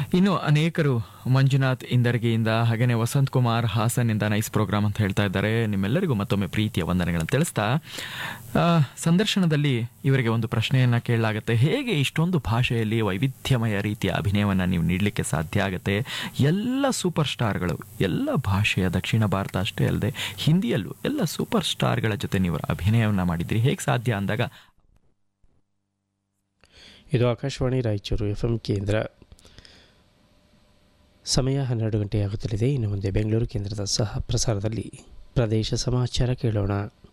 ಇನ್ನು ಅನೇಕರು ಮಂಜುನಾಥ್ ಇಂದರ್ಗಿಯಿಂದ ಹಾಗೆಯೇ ವಸಂತ್ ಕುಮಾರ್ ಹಾಸನ್ನಿಂದ ನೈಸ್ ಪ್ರೋಗ್ರಾಮ್ ಅಂತ ಹೇಳ್ತಾ ಇದ್ದಾರೆ. ನಿಮ್ಮೆಲ್ಲರಿಗೂ ಮತ್ತೊಮ್ಮೆ ಪ್ರೀತಿಯ ವಂದನೆಗಳನ್ನು ತಿಳಿಸ್ತಾ ಸಂದರ್ಶನದಲ್ಲಿ ಇವರಿಗೆ ಒಂದು ಪ್ರಶ್ನೆಯನ್ನು ಕೇಳಲಾಗುತ್ತೆ. ಹೇಗೆ ಇಷ್ಟೊಂದು ಭಾಷೆಯಲ್ಲಿ ವೈವಿಧ್ಯಮಯ ರೀತಿಯ ಅಭಿನಯವನ್ನು ನೀವು ನೀಡಲಿಕ್ಕೆ ಸಾಧ್ಯ ಆಗುತ್ತೆ? ಎಲ್ಲ ಸೂಪರ್ ಸ್ಟಾರ್ಗಳು, ಎಲ್ಲ ಭಾಷೆಯ ದಕ್ಷಿಣ ಭಾರತ ಅಷ್ಟೇ ಅಲ್ಲದೆ ಹಿಂದಿಯಲ್ಲೂ ಎಲ್ಲ ಸೂಪರ್ ಸ್ಟಾರ್ಗಳ ಜೊತೆ ನೀವು ಅಭಿನಯವನ್ನು ಮಾಡಿದ್ರಿ, ಹೇಗೆ ಸಾಧ್ಯ ಅಂದಾಗ ಇದು ಆಕಾಶವಾಣಿ ರಾಯಚೂರು FM ಕೇಂದ್ರ. ಸಮಯ 12 ಗಂಟೆ ಆಗುತ್ತಲಿದೆ. ಇನ್ನು ಮುಂದೆ ಬೆಂಗಳೂರು ಕೇಂದ್ರದ ಸಹ ಪ್ರಸಾರದಲ್ಲಿ ಪ್ರದೇಶ ಸಮಾಚಾರ ಕೇಳೋಣ.